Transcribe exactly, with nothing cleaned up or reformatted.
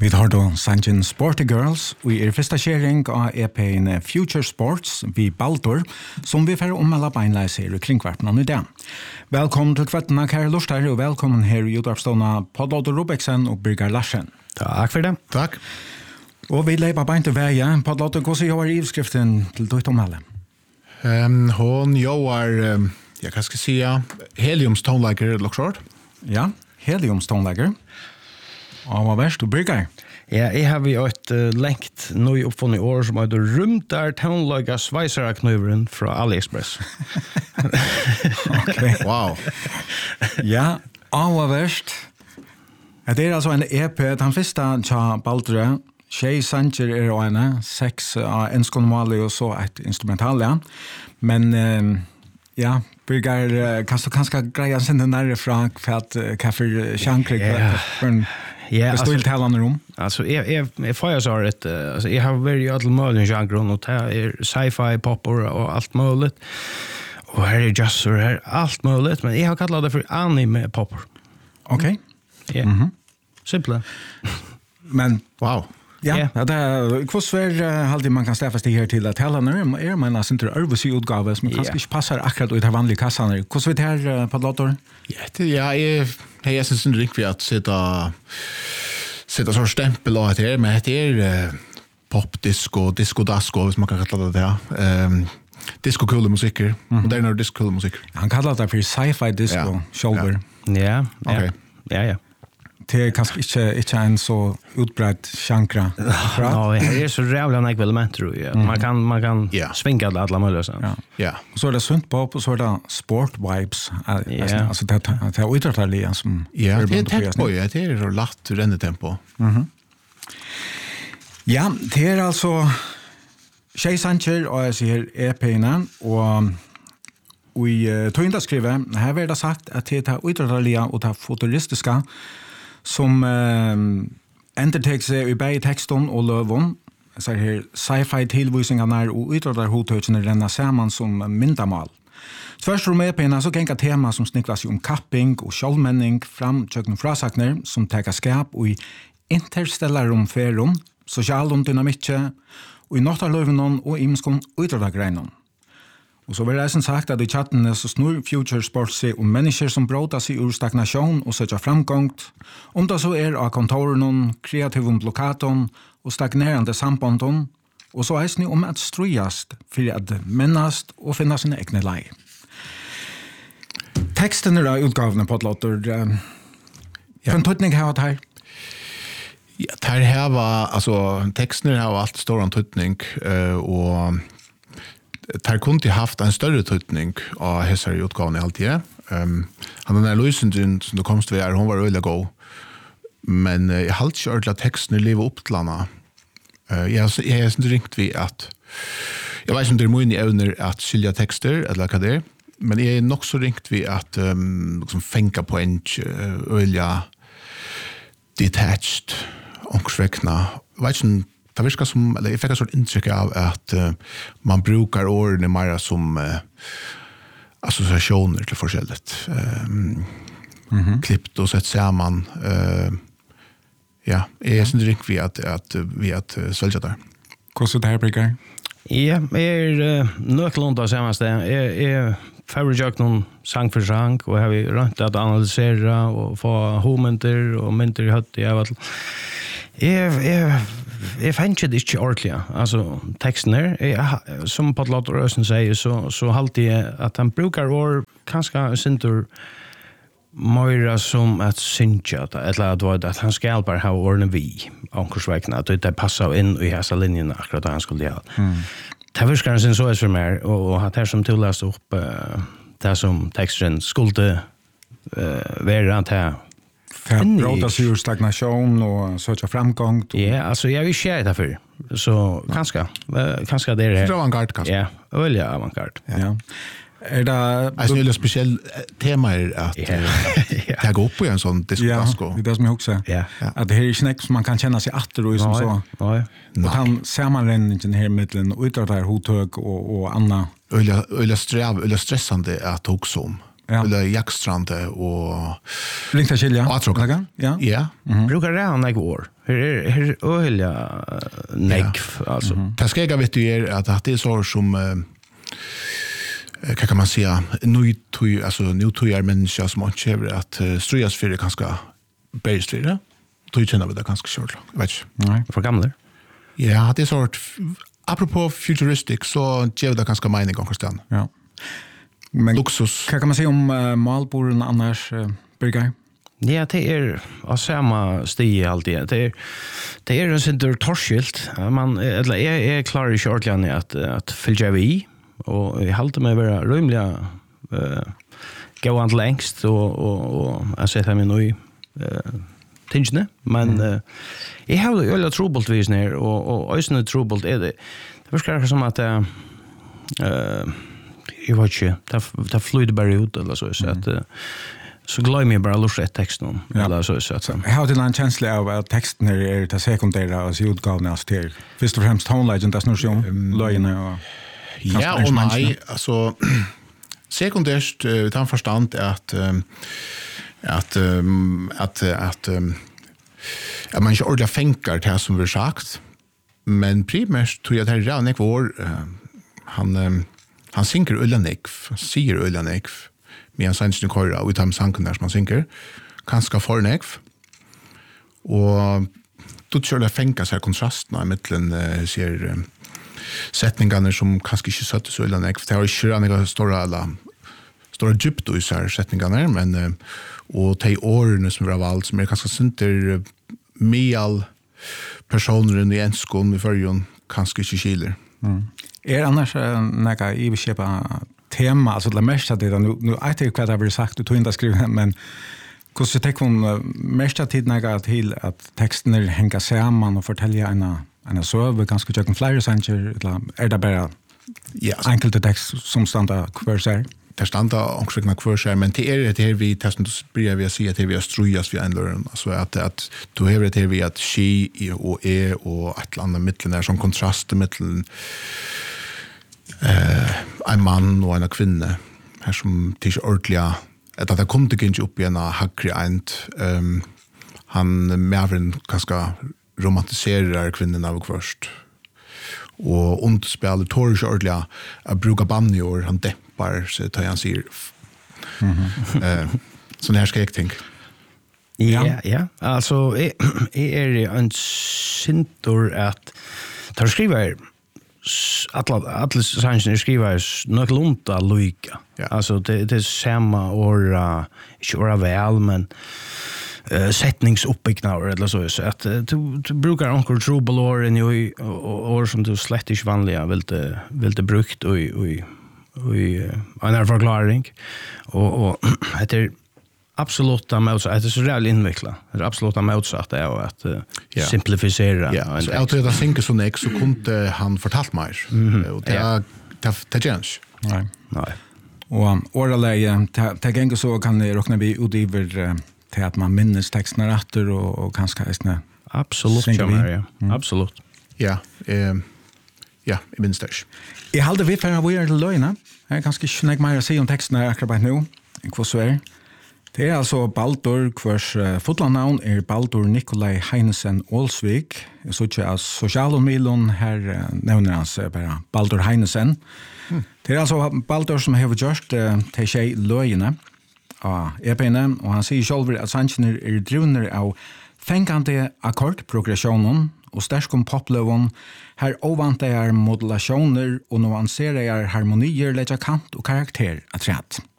Vi har då Sanjin Sporty Girls, og i er første kjering av E P-en Future Sports vi Baldur, som vi får ommelda beinleis her i kringkvartene i dag. Velkommen til kvartene, kære Lortar, og velkommen her i utdragsstående Podlauter Robeksen og Birger Larsen. Takk for det. Takk. Og vi leipa beint til veie. Podlauter, hvordan gjør ivskriften til ditt omhelle? Um, hon gjør, um, jeg kan skal si, heliumstonelager Luxord. Ja, heliumstonelager. Og hva verst, du Birger? Ja, jeg har jo et uh, lengt nå oppfunnet i år som heter Rymdar tonelager Sveisera-knøveren fra AliExpress. Ok. Wow. Ja, og hva verst? Det er altså en E P, den første tja Baldre, Tjej Sanger er og ene, seks av uh, enskånmålig og så et instrumental, ja. Men, uh, ja, Birger, uh, kan du kanskje greie sin den der fra hva for sjankrig, for en Ja, bestilltalande rum? Altså, jeg, jeg, jeg får jeg så et, uh, altså, jeg har vært i alle mulige sjanger, og det er sci-fi, popper og alt mulig. Og her er jazz, og her er alt mulig, men jeg har kallet det for anime popper. Ok. Ja, Mhm. simple. Men, Wow. ja, Ja. ja. det er, hvordan er uh, alltid man kan steffe stig her til at talande er man altså ikke øvelse i utgave som kanskje Ja. ikke passer akkurat ut av vanlige kassene. Hvordan er det her uh, på Podlauter? Ja, det, ja jeg, jeg, jeg synes ikke vi at sitta sitta så stempel av det her, men det er uh, pop, disco, disco, dasko, hvis man kan kalla det det. Um, disco kule musikker, mm-hmm. moderne disco kule musikker. Han kallar det for sci-fi disco, Ja. shoulder. Ja, ja. Ok. Ja, ja. Det er kanskje ikke, ikke en så utbredd sjankra. Ja, det er så rævlig nek element, tror jeg. Man kan, man kan Ja. svinga det alle mulige. Så. Ja. Ja. Og så er det sunt pop, og så er det sport vibes. Ja. Altså det, det er utrettelige som Ja, det er rundt omkring. tempo, ja, det er så latt rennetempo. Ja, det er altså Tjej Sanger, og jeg sier E P-ene, og og i uh, tøyndaskrivet, her vil det sagt at det er utrettelige og det futuristiske som uh, endertek seg i begge teksten og løven, så her sci-fi tilvisningene og utretterhodtøkene renner sammen som myndamal. Først om E P-ene så gengar tema som sniklas om kapping og sjålmenning fram tjøkken frasakner som teker skap og i interstellarumferum, sosialum dynamikke og i nottarløvenen og imskon utrettergreinon. Og så vil jeg som sagt at i chattene så snur Future Sports seg om mennesker som bråter seg ur stagnasjon og søtter framgångt, om det så er av kontoren, kreativum blokkaton og stagnerande sambanden, og så eisne om at strujast for at mennast og finna sine egne lei. Teksten er av utgavene på Podlauter. Uh, ja. Kan tøytning ha det her? Ja, det her var, altså, tekstene har alt stor antydning, uh, og det kunde haft en større tydning av hessar i utgaven i alltid. Um, han den der Louisen som du komst ved er, hun var øyelig god. Men uh, jeg halte ikke ordentlig at tekstene lever opp til henne. Uh, jeg har jeg, jeg ringt vi at jeg vet ikke om det er mye evner at skilja tekster, eller hva det er, men jeg er nok så ringt vi at um, liksom fenka poeng, uh, øyelig detached, ångsvekna. Jeg vet ikke om det virker som, eller jeg fikk et sånt inntrykk av at uh, man brukar årene mer som uh, assosiasjoner til forskjellet. Um, mm-hmm. Klippt og sett sammen. Uh, ja, jeg synes ikke vi at, at vi at uh, svelger der. Hvordan er det her, Birger? Ja, jeg er uh, nøklund av sammeste. Jeg er ferdig gjør noen sang for sang, og jeg har rønt at analysere og få homenter og mynter i høtt i av. Jeg, jeg, jeg finner det ikke ordentlig, altså teksten her. Jeg, som Podlauter Østen sier, så, så halte jeg at han brukar år kanskje sinter mer som at synge, eller at, at han skal bare ha årene vi, omkursvekkene, at det passer inn i hese linjene akkurat da han skulle gjøre. Mm. Det virker han sin så for meg, og, og at det som tillast opp uh, det som teksten skulle uh, være at det För bråta sig ur stagnation och söka framgång. Ja, alltså jag vill säga det för. Så kanske, kanske det är det. Det är avantgarde kanske. Ja, väl ja, avantgarde. Ja. Är det alltså det är speciell tema är att det går upp på en sån disco. Ja, det är som jag också. Ja. Att det här är snäck som man kan känna sig åter och som så. Ja. Och han ser man den här mitten och utan det här hothög och och Anna. Öliga öliga sträv, öliga stressande att också om. Ja. Eller Jackstrande och Ringta Kilja. Atråkan. Ja. Ja. Brukar det han ett år. Här är här öliga negg alltså. Det ska jag vet du är att det är så som vad kan man säga nu tog alltså nu tog jag människa som har chevre att strujas för det ganska bäst för det. Tog känna vi det ganska kört. Vet du. Nej. För gamla. Ja, det är så apropå futuristic så ger det ganska mening och konstant. Ja. Men Luxus. vad kan man säga om uh, Malboren annars uh, Birger? Ja, det är av samma stig alltid. Det är det är en sån torskilt. Man eller är är klar i shortline att att fylla vi och jag håller mig vara rymliga eh gå an längst och och och jag sätter mig nu eh tingene, men mm. uh, jeg har jo veldig trobult vis nere, og, og øysene trobult er det. Det virker som at uh, uh, jeg vet ikke, det, det flyter bare ut, eller så, så at uh, så glömmer jag bara att läsa texten ja. eller så så att jag har en känsla av att texten är er det sekundära och så utgåvna till först och främst tone legend das nur um, löjne och ja och nej alltså sekundärt uh, utan förstand är att um, att um, att att um, att man inte ordentligt fänkar det som vi sagt men primärt tror jag att det är redan ett år uh, han um, han synker Ullanek säger Ullanek med en sannsyn køyre og utom sanken der som man synker, kanskje for nekv. Og du kjøler fengt seg kontrastene i midtelen, uh, ser uh, setningene som kanskje ikke søttes så ille nekv. Det har ikke rannet store, eller store dypt i seg setningene, men uh, og de årene som vi har valgt, som er kanskje synter uh, med all personer i enskån i førjen, kanskje ikke kiler. Mm. Er annars uh, noe i bekjøpet tema, alltså det mesta det nu nu jag tycker vad det har sagt du tog inte skriva men hur så tek hon mesta tid några till att texten är hänga samman och fortälja en en så ganska jag kan flyer center eller är det bara ja enkelt text som standard kvar så det standard omkring kvar så men det är det här vi testen börjar vi se att det vi har strujas vi ändrar alltså att att du har det här vi att she och e och ett annat mitten är som kontrast mellan eh en man och en kvinna här som tills ordliga att det kommer inte inte upp i en hackre end ehm han Mervin ganska romantiserar kvinnan av först och und spelar torge ordliga att bruka banjor han deppar så tar han sig mhm eh så när ska jag tänka ja ja alltså är en syntor att tar skriver alla alla sanningen skriver något lunta lika. Ja. Alltså det det är samma ora inte ora väl men uh, sättningsuppbyggnader eller så så att du, du brukar onkel trouble or in ju or som du slett inte vanliga vill det vill det brukt och och och en förklaring och och det är absoluta motsatt. Det är så jävla invecklat. Det är absoluta motsatt det är att uh, yeah. simplifiera. Ja, så jag tror att tänka så näck så kunde han fortalt mer. Mm-hmm. Och det är det det chans. Nej. Nej. Och ordaläge det gänger så kan det räkna vi ut över till att man minns texterna rätt och och kanske är absolut ja. Mm. Absolut. Ja, eh ja, i minns det. Jag hade vi för vi är till lögna. Jag är ganska snägg mer att säga om texterna akkurat nu. Vad så är det är alltså Baldur kvars uh, fotlandnavn är Baldur Nikolai Heinesen Olsvik. Jag såg att sociala medier här uh, nämner han sig bara Baldur Heinesen. Mm. Det är alltså Baldur som har gjort uh, till sig löjene av E P N och han säger själv att sanningen är drivna av fängande akkordprogressionen och stärkom poplövon här ovanliga modulationer och nuanserade harmonier lägger kant och karaktär att rätt.